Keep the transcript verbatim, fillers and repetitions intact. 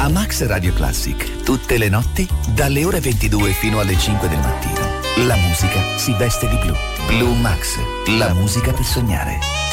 A Max Radio Classic, tutte le notti, dalle ore ventidue fino alle cinque del mattino, la musica si veste di blu. Blu Max, la musica per sognare.